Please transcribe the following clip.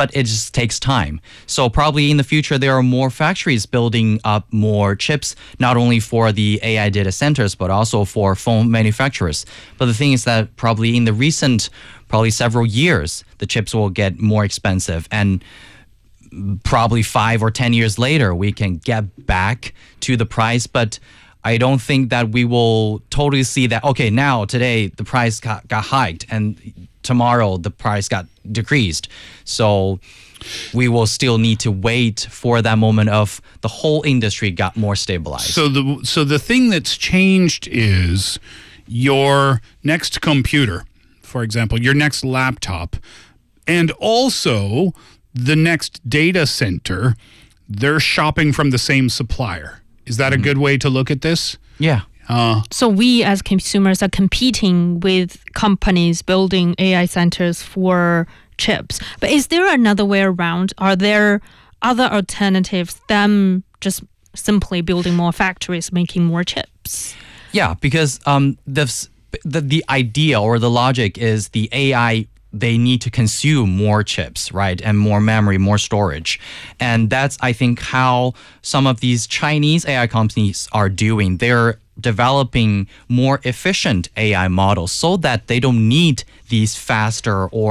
but it just takes time. So probably in the future, there are more factories building up more chips, not only for the AI data centers, but also for phone manufacturers. But the thing is that probably in the recent, probably several years, the chips will get more expensive, and probably 5 or 10 years later, we can get back to the price. But I don't think that we will totally see that, okay, now today the price got hiked and tomorrow the price got decreased. So we will still need to wait for that moment of the whole industry got more stabilized. So the thing that's changed is your next computer, for example, your next laptop, and also the next data center, they're shopping from the same supplier. Is that a good way to look at this? Yeah. So we as consumers are competing with companies building AI centers for chips. But is there another way around? Are there other alternatives than just simply building more factories, making more chips? Yeah, because the idea or the logic is the AI, they need to consume more chips, right? And more memory, more storage. And that's, I think, how some of these Chinese AI companies are doing. They're developing more efficient AI models so that they don't need these faster or